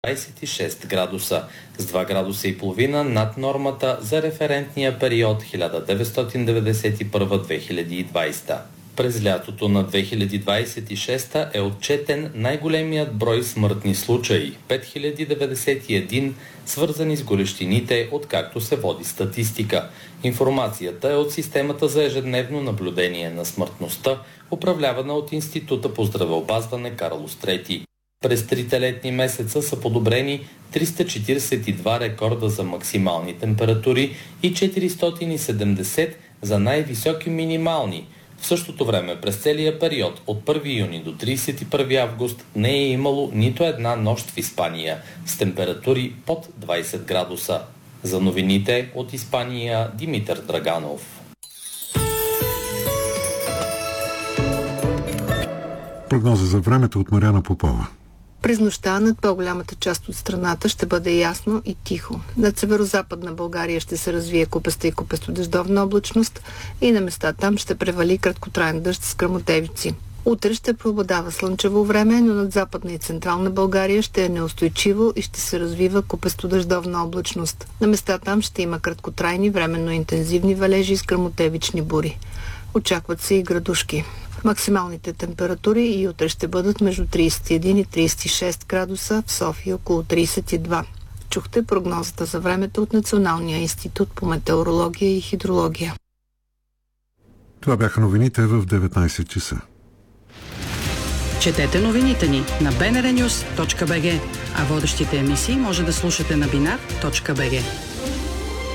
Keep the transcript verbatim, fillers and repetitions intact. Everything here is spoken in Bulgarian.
двадесет и шест градуса, с два градуса и половина над нормата за референтния период хиляда деветстотин деветдесет и първа до две хиляди и двадесета. През лятото на две хиляди двадесет и шеста е отчетен най-големият брой смъртни случаи – пет хиляди деветдесет и един, свързани с горещините, откакто се води статистика. Информацията е от системата за ежедневно наблюдение на смъртността, управлявана от Института по здравеопазване Карлос трети. През трите летни месеца са подобрени триста четиридесет и два рекорда за максимални температури и четиристотин и седемдесет за най-високи минимални. В същото време през целия период от първи юни до тридесет и първи август не е имало нито една нощ в Испания с температури под двадесет градуса. За новините от Испания Димитър Драганов. Прогноза за времето от Марияна Попова. През нощта над по-голямата част от страната ще бъде ясно и тихо. Над северо-западна България ще се развие купеста и купесто-дъждовна облачност и на места там ще превали краткотраен дъжд с гръмотевици. Утре ще преобладава слънчево време, но над западна и централна България ще е неустойчиво и ще се развива купесто-дъждовна облачност. На места там ще има краткотрайни временно интензивни валежи с гръмотевични бури. Очакват се и градушки. Максималните температури и утре ще бъдат между тридесет и един и тридесет и шест градуса, в София около тридесет и два. Чухте прогнозата за времето от Националния институт по метеорология и хидрология. Това бяха новините в деветнадесет часа. Четете новините ни на би ен ар нюс точка би джи, а водещите емисии може да слушате на бинар точка би джи.